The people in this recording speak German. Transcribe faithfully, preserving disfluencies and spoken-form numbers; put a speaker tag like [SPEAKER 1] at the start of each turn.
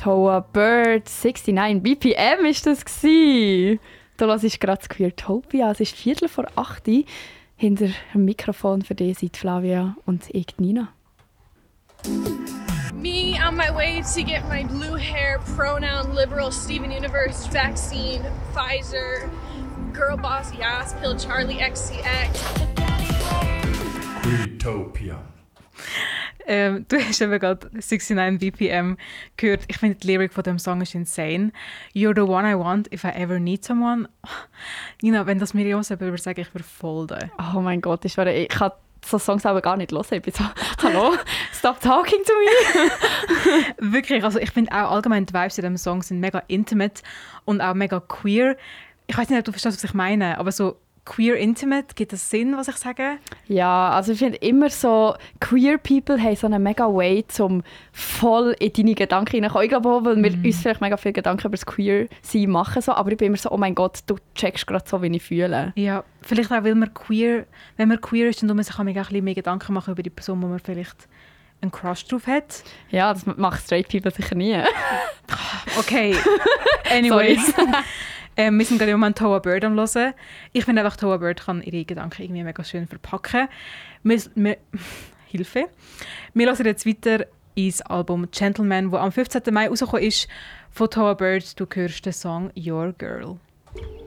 [SPEAKER 1] Toa Bird, neunundsechzig B P M ist das gsi. Du hörst gerade das Queertopia. Es ist Viertel vor acht. Hinter dem Mikrofon für dich sind Flavia und ich, Nina.
[SPEAKER 2] Me on my way to get my blue hair pronoun liberal Steven Universe vaccine, Pfizer, girl boss Yas, pill Charlie X C X.
[SPEAKER 3] Queertopia.
[SPEAKER 4] Ähm, du hast eben gerade neunundsechzig B P M gehört. Ich finde, die Lyrik von dem Song ist insane. You're the one I want if I ever need someone. Nina, wenn das Miriam selber sagen, ich würde voll da.
[SPEAKER 1] Oh mein Gott, ich, ich kann so Songs aber gar nicht hören. Ich bin so, hallo, stop talking to me.
[SPEAKER 4] Wirklich, also ich finde auch allgemein die Vibes in diesem Song sind mega intimate und auch mega queer. Ich weiß nicht, ob du verstehst, was ich meine, aber so queer intimate, gibt das Sinn, was ich sage?
[SPEAKER 1] Ja, also ich finde immer so, queer people haben so einen mega way, um voll in deine Gedanken hineinzukommen. Ich glaube auch, weil wir mm. uns vielleicht mega viele Gedanken über das Queer-Sein machen, so, aber ich bin immer so, oh mein Gott, du checkst gerade so, wie ich fühle.
[SPEAKER 4] Ja, vielleicht auch, weil man queer, wenn man queer ist, dann muss man sich auch ein bisschen mehr Gedanken machen über die Person, wo man vielleicht einen Crush drauf hat.
[SPEAKER 1] Ja, das machen straight people sicher nie.
[SPEAKER 4] Okay, anyways. Ähm, wir sind gerade im Moment Toa Bird am hören. Ich finde einfach, Toa Bird kann ihre Gedanken irgendwie mega schön verpacken. Wir, wir, Hilfe. Wir hören jetzt weiter ins Album Gentleman, das am fünfzehnten Mai rausgekommen ist von Toa Bird. Du hörst den Song Your Girl.